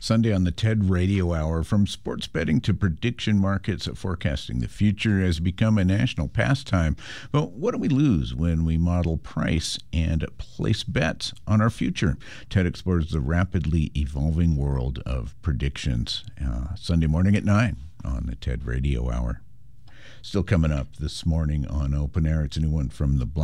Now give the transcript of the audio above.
Sunday on the TED Radio Hour. From sports betting to prediction markets, forecasting the future has become a national pastime. But what do we lose when we model price and place bets on our future? TED explores the rapidly evolving world of predictions. Sunday morning at 9 on the TED Radio Hour. Still coming up this morning on Open Air, it's a new one from the